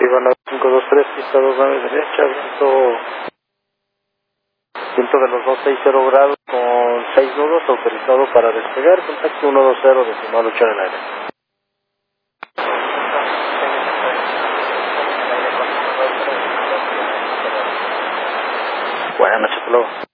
Ivana 523, pista 29 derecha, viento de los 260 grados con 6 nudos, autorizado para despegar, contacto 120, decimal 8 en el aire. Buenas noches, hasta luego.